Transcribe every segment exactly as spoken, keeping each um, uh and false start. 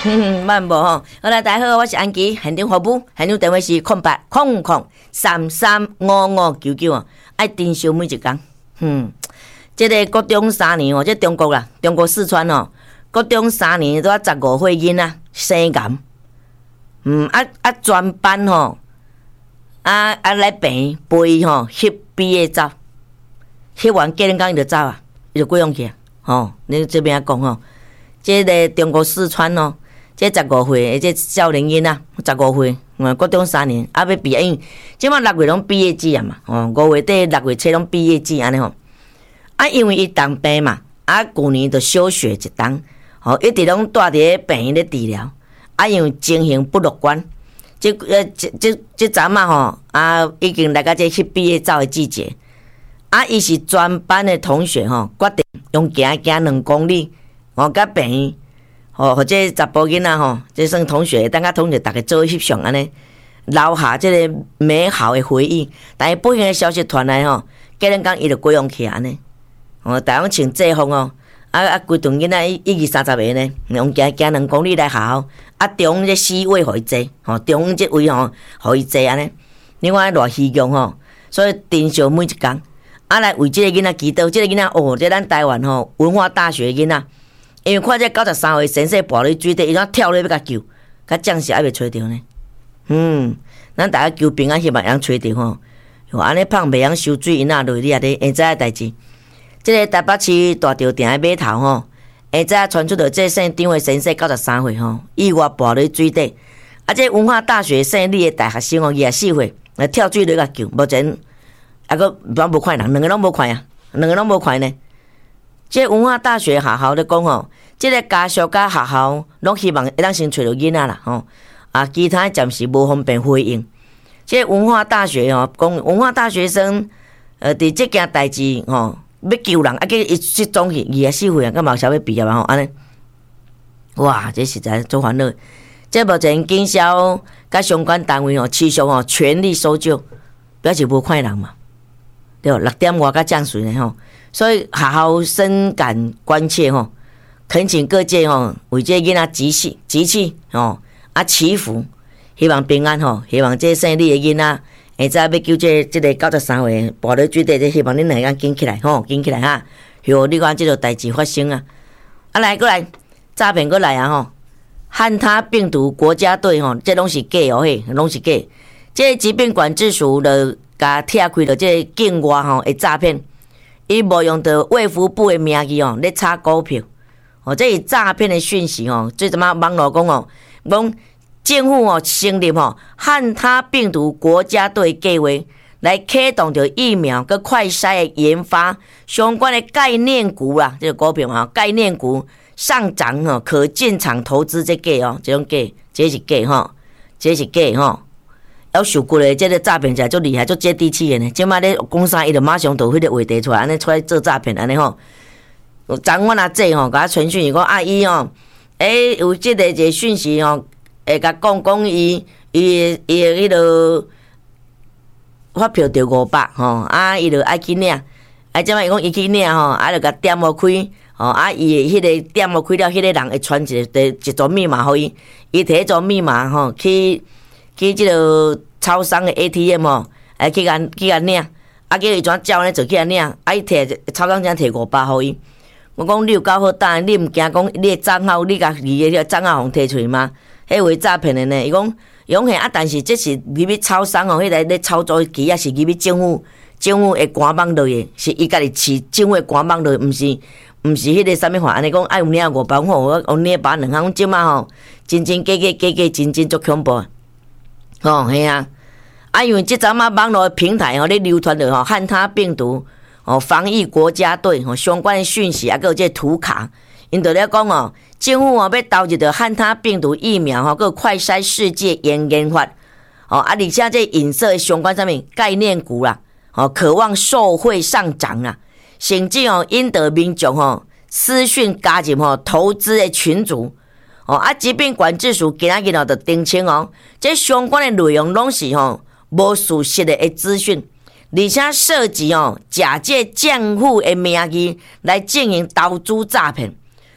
嗯，慢无吼。好啦，大家好，我是安琪，现场服务，现场电话是空八空空三三五五九九哦，爱珍惜每一天。嗯，这个国中三年哦，这中国啦，中国四川哦，国中三年都啊十五岁囡仔生癌。嗯，啊啊全班吼，啊啊来病陪吼翕毕业照，翕完过两工伊就走啊，伊就过用去啊。吼，你这边讲吼，这个中国四川哦。这十五岁的这少年囡仔，十五岁，嗯，国中三年，啊要毕业，因即马六月拢毕业季啊嘛，哦，五月底六月初拢毕业季安尼吼。啊，因为伊当病嘛，啊，旧年就小学一档，吼，一直拢住伫咧病院咧治疗，啊，因为情形不乐观，即呃，即即即阵啊吼，啊，已经来到这去毕业照的季节，啊，伊是全班的同学吼，决定用行行两公里，哦，甲病院。哦，或者查甫囡仔吼，这算同学，等下同学大家做翕相安尼，留下这个美好的回忆。但是不幸的消息传来吼，过两工伊就过用去安尼。哦，大家穿制服哦，啊啊，规顿囡仔一二三十个呢，用行行两公里来学校，啊，中这四位互伊坐，吼，中这位吼互伊坐安尼。你看偌虚荣吼，所以珍惜每一天。啊，来为这个囡仔祈祷，这个囡仔哦，这咱台湾吼文化大学囡仔。因为看这九十三岁先生跋入水底，伊怎跳落要甲救，甲暂时还未找着呢。嗯，咱大家求平安，希望会找着吼。哦，安尼胖袂晓收水，因仔落你也得会知影代志。这个台北市大桥埕的码头吼，会知影传出着这县长的先生九十三岁吼，意外跋入水底。啊，这文化大学县立的大学生哦，二十四岁，来跳水落甲救，目前啊个拢无看人，两个拢无看啊，两个拢无看呢。这文化大学学校咧讲吼，这个家属甲学校拢希望会当先找到囡仔啦吼，啊，其他暂时无方便回应。这文化大学吼讲，文化大学生呃，伫这件代志吼，要救人，啊，去失踪去，二十四岁啊，干嘛想要毕业啊吼，安尼，哇，这实在做烦恼。这目前警消甲相关单位吼，持续吼全力搜救，表示无看人嘛，对，六点外甲降水呢吼。所以学校深感关切吼，恳请各界吼为这囡仔集气集气吼啊祈福，希望平安吼，希望这胜利的囡仔会知要救这这个九十三岁跋入水底，这希望恁两个紧起来吼，紧起来哈，许你看这个代志发生啊！啊来过来，诈骗过来啊吼，汉他病毒国家队吼，这拢是假哦嘿，拢是假。这疾病管制署的甲拆开了这境外吼的诈骗。伊无用到卫福部的名义哦，咧炒股票，哦，这是诈骗的讯息哦。最怎么网络讲哦，讲政府哦成立哦汉他病毒国家队计划，来启动着疫苗跟快筛的研发相关的概念股啦，这个股票哈概念股上涨哦，可进场投资这个哦，这种假，这是假吼，这是假吼。要受过的这个诈骗者足厉害，足接地气的呢。即摆咧讲啥，伊就马上倒迄个话题出来，安尼出来做诈骗安尼吼。昨我阿姐吼，甲我传讯伊讲啊，伊吼，诶、欸、有即个一个讯息吼，会甲讲讲伊伊伊迄个发票着五百吼，啊伊就爱去领，啊即摆伊讲伊去领吼，啊就甲点无开，吼啊伊迄个点无开了，迄个人会传一个一组密码互伊，伊摕迄组密码吼去。去即个超商的 A T M 哦，来去甲去甲领，啊，叫伊怎照呢？就去甲领，啊，伊摕超商才摕五百互伊。我讲你有够好胆，你毋惊讲你的账号，你甲你的迄个账号互摕出去吗？迄为诈骗的呢？伊讲，伊讲嘿啊，但是这是入去超商哦，迄个咧操作机啊，是入去政府政府的官网落的，是伊家己饲政府的官网落，毋是毋是迄个啥物话？安尼讲，爱有领五百，吼，我我领百两项，即马吼，真真假假，假假真真足恐怖。哦，系啊，啊，因为即阵啊网络平台吼咧流传着吼汉他病毒哦防疫国家队吼相关的讯息，啊，还有这图卡，因着咧讲哦，政府哦要投入着汉他病毒疫苗吼，还有快筛世界研研发，哦啊，而且这影射相关上面概念股啦，哦，渴望受惠上涨啊，甚至哦引得民众吼私讯加入吼投资的群组。哦啊！疾病管制署今仔日哦，就澄清哦，这相关的内容拢是吼无属实的诶资讯，而且涉及哦假借政府的名义来进行投资诈骗，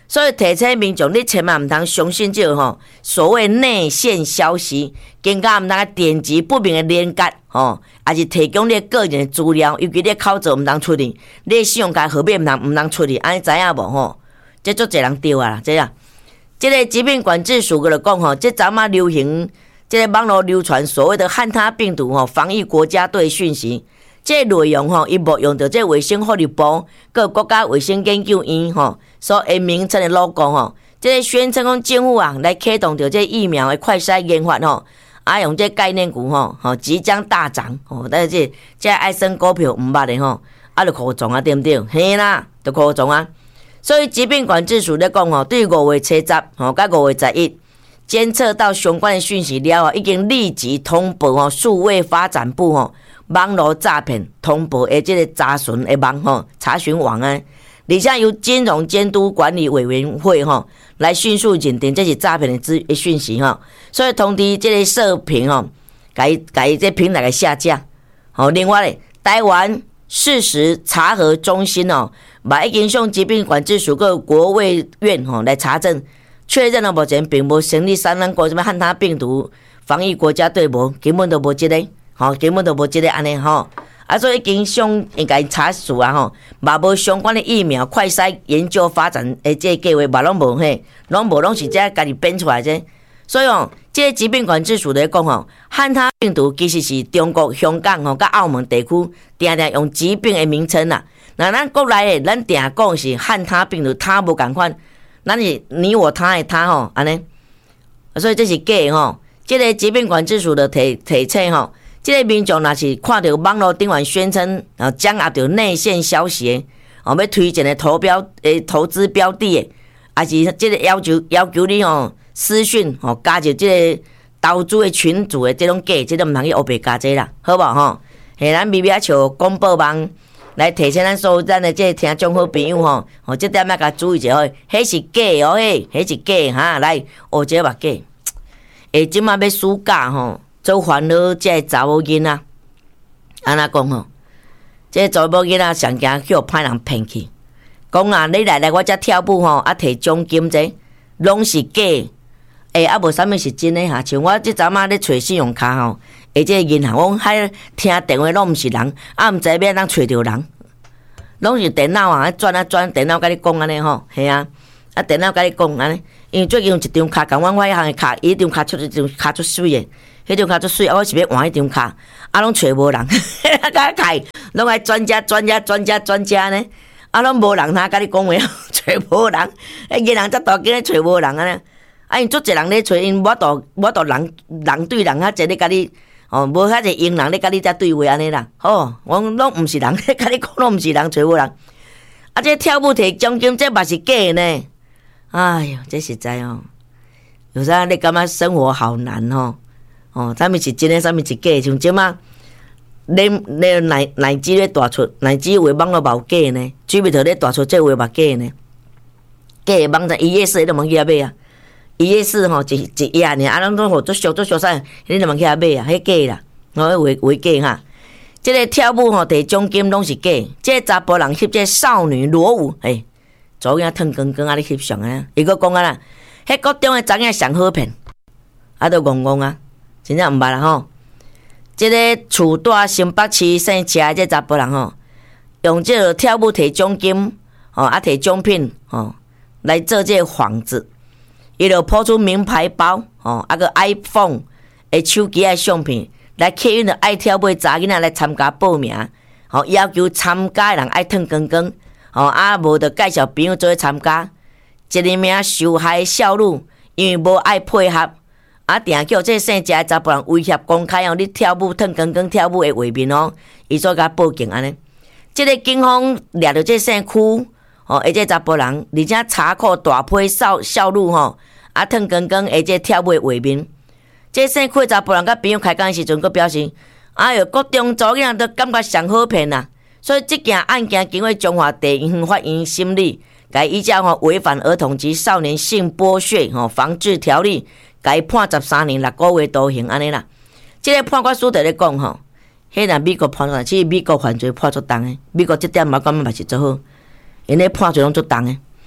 所以提醒民众，你千万唔通相信这个吼所谓内线消息，更加唔通点击不明的链接吼，也是提供你个人的资料，尤其你口罩唔通出去，你信用卡号码唔通唔通出去，安尼知影无吼？这足侪人丢啊啦，这啊，这个疾病管制署个就讲吼，这阵啊流行，这个网络流传所谓的汉他病毒吼防疫国家队讯息。这内容吼，伊无用到这卫生福利部、各国家卫生研究院吼所诶名称的 logo 吼，这个宣称讲政府啊来启动着这疫苗的快筛研发吼，啊用这概念股吼，吼即将大涨吼，但是这这爱升股票毋捌的吼，啊就扩张啊对不对？嘿啦，就扩张啊。所以疾病管制署咧讲吼，对五月七十吼，甲五月十一监测到相关的讯息了后，已经立即通报吼数位发展部吼。网络诈骗通报的这个查询的网吼查询网啊，而且由金融监督管理委员会吼来迅速认定这是诈骗的资讯息吼，所以通知这个社评吼，改改这平台给下架。好，另外咧，台湾事实查核中心哦，把已经向疾病管制署个国卫院吼来查证，确认了目前并无成立三咱国什么汉他病毒防疫国家队无，根本都无这个。吼，根本都无即个安尼吼，啊，所以已经向应该查处啊吼，嘛无相关的疫苗快筛研究发展诶，这计划嘛拢无嘿，拢无拢是这家己编出来啫。所以哦，这个疾病管制署咧讲吼，汉他病毒其实是中国香港吼甲澳门地区定定用疾病的名称啦。那咱国内诶，咱定讲是汉他病毒，他无共款，咱是你我他的他吼安尼，所以这是假的吼。这个疾病管制署的提提醒吼。这个民众若是看到网络顶面宣称，然后掌握到内线消息的，哦，要推荐的投标诶投资标的的，还是这个要求要求你哦私讯哦加入这个投资的群组的这种假，这种唔通去黑白加这啦，好无吼？嘿，咱微微啊像公报网来提醒咱所有咱的这听众好朋友吼，哦，这点要甲注意一下，迄是假哦，迄迄是假哈，来学这目假，诶，即马要暑假吼。做烦恼，这查某囡仔，安怎讲吼？这查某囡仔上惊叫歹人骗去，讲啊，你来来我遮跳舞吼，啊摕奖金这，拢是假。诶、欸，啊无啥物是真诶哈？像我即阵仔咧找信用卡吼，诶，这银行讲还听电话拢毋是人，啊毋知要怎找着人，拢是电脑啊，转啊转，电脑甲你讲安尼吼，系啊，啊电脑甲你讲安尼，因为最近有一张卡，共阮我迄项诶卡，伊张卡出一张卡出水诶。迄张卡足水，我是要换迄张卡，啊，拢找无人，甲开，拢爱专家、专家、专家、专家呢，啊，拢无人他甲你讲话，找无人，迄个人则大惊咧找无人啊呢，啊，因足侪人咧找，因我度我度人人对人较侪咧甲你，哦，无遐侪英人咧甲你才对话安尼啦，哦，我拢毋是人咧甲你讲，拢毋是人找无人，啊，这跳舞摕奖金，这嘛是假的呢，哎哟，这实在哦，有时你感觉生活好难哦。哦，啥物是真诶，啥物是假诶？像即马，你你奶奶子咧大出，奶子话网络嘛有假诶呢，水蜜桃咧大出这话嘛假诶呢，假诶网站一夜市你都茫去遐买啊，一夜市吼一一夜尔，啊，咱都好做俗做俗啥，你都茫去遐买啊，迄假啦，哦，迄话话假哈。即个跳舞吼摕奖金拢是假，即个查甫人翕即个少女裸舞，诶，左囝腾光光啊，你翕相啊，伊佫讲啊啦，迄国中诶查囝上好骗，啊，都戆戆啊。真正毋捌啦吼！即、这个厝大新北市姓车即查甫人吼，用即个跳舞摕奖金，吼啊摕奖品，吼来做即个幌子，伊就抛出名牌包，吼啊个 iPhone 诶手机诶相片，来吸引着爱跳舞查囡仔来参加报名，吼要求参加诶人爱脱光光，吼啊无着介绍朋友做伙参加，一个名受害少女，因为无爱配合。啊！定叫这姓谢查甫人威胁公开哦，你跳舞脱光光跳舞的画面哦，伊做甲报警安尼。即、这个警方掠着这姓区哦，而且查甫人，而且查扣大批少少女吼，啊脱光光而且跳舞的画面。这姓区查甫人甲朋友开讲的时阵，佫表示：哎哟，国中查囡仔都感觉上好骗啦。所以即件案件经过中华地方法院审理，该依照吼违反儿童及少年性剥削吼防治条例。该判十三年六个月徒刑安尼啦，即、这个判决书在咧讲吼，迄若美国判出，其实美国犯罪判足重诶，美国即点嘛感觉嘛是做好，因咧判罪拢足重诶。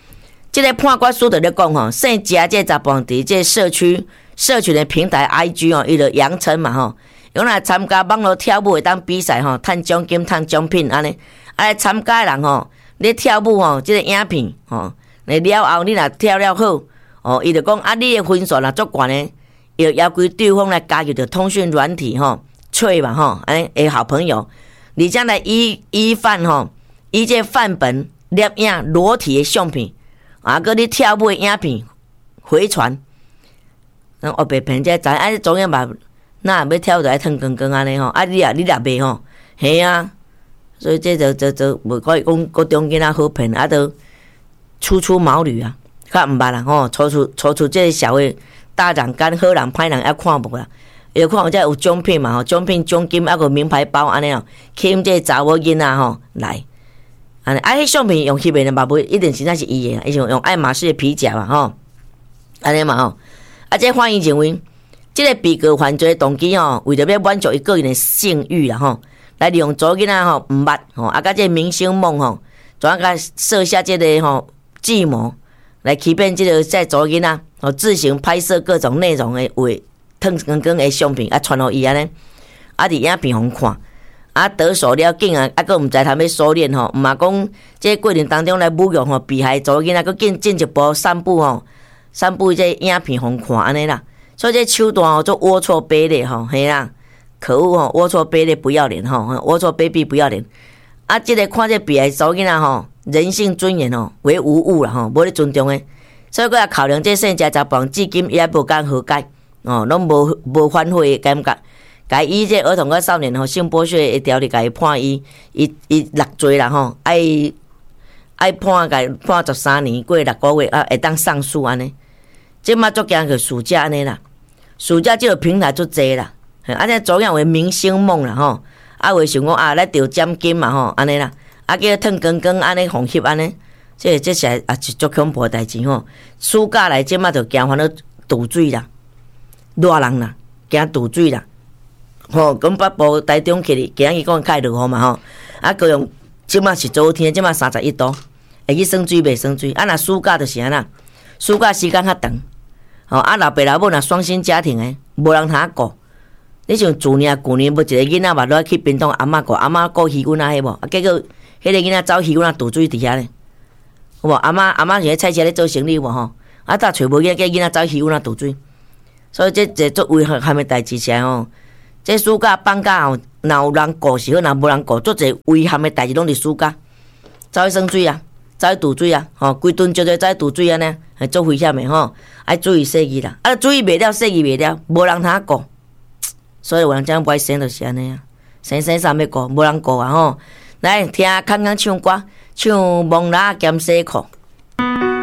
这个判决书就咧讲吼，姓贾这查甫伫这社区社群的平台 I G 哦，伊就扬称嘛吼，用来参加网络跳舞会当比赛吼，趁奖金、趁奖品安尼。啊，来参加的人吼，咧跳舞吼，这个影片吼，来了后你若跳了好，哦，伊就讲啊，你的分数若足悬呢，伊就要求对方来加入着通讯软体吼，吹嘛吼，安尼诶好朋友，你将来依依范吼，依这范本摄影裸体的相片。啊，搁你跳舞的影片回传，咱黑白片才知，啊，总样嘛，那要跳就爱脱光光安尼吼，啊，你啊，你若袂吼，嘿啊，所以这就就就无可以讲各种囡仔好骗，啊，都初出茅庐啊，较毋捌啦吼，初出初出这社会大人间好人歹人还看无啦，要看有这有奖品嘛吼，奖品奖金啊个名牌包安尼哦，吸引这查某囡仔吼来。啊，啊，迄相片用翕的嘛，不一定真正是伊的，伊像用爱马仕的皮夹嘛，吼，安尼嘛吼。啊，这法院认为，这个被告犯罪动机吼，为着要满足伊个人的性欲啦吼，来利用查囡仔吼毋捌吼，啊，甲这明星梦吼，怎甲设下这个吼计谋，来欺骗这个在查囡仔吼自行拍摄各种内容的画，脱光光的相片啊，传互伊安尼，啊，伫影片互看。啊，得手了，竟啊，啊，佫毋知通要收敛吼，毋嘛讲，这过程当中来侮辱吼被害查某囡仔，佫进进一步散布吼，散布这影片互看安尼啦。所以这手段吼，做龌龊卑劣吼，嘿啦，可恶吼，龌龊卑劣不要脸吼，龌龊卑鄙不要脸。啊，这个看这被害查某囡仔吼，人性尊严吼为无物啦吼，无咧尊重诶。所以佫也考量这性家查甫人至今伊还无敢和解，哦，拢无无反悔诶感觉。甲以这儿童跟少年吼性剥削的条例，甲伊判伊伊伊六罪啦吼，爱爱判甲判十三年过六个月啊，会当上诉安尼。即马足惊去暑假安尼啦，暑假即个平台足济啦，啊，这主要为明星梦啦吼，啊，为想讲啊来得奖金嘛吼，安尼啦，啊叫脱光光安尼红翕安尼，这这是也是足恐怖的代志吼。暑假来即马就惊烦恼渡水啦，热人啦，惊渡水啦。吼，咁北部台中起哩，今日讲开落雨嘛吼，啊，高雄即马是昨天，即马三十一度，会去耍水袂耍水，啊，若暑假就是安那，暑假时间较长，吼，啊，老爸老母若双薪家庭诶，无人通顾。你像去年、旧年，无一个囡仔嘛，落去屏东阿嬷顾，阿嬷顾鱼囡仔迄无，啊，结果迄个囡仔走鱼囡仔渡水伫遐咧，有无？阿嬷阿嬷是菜市咧做生意无吼，啊，搭找无囡仔，叫囡仔走鱼囡仔渡水，所以这这做危害的代志是吼。这暑假放假吼，若有人顾是好，若无人顾，做侪危险的代志拢伫暑假，走去耍水啊，走去渡水啊，吼，规顿招招走去渡水安尼，系做危险的吼，爱注意细意啦，啊，注意袂了，细意袂了，无人通顾，所以有人讲不爱生就是安尼啊，生生啥要顾，无人顾啊吼，来听康康唱歌，唱《蒙拉兼西裤》。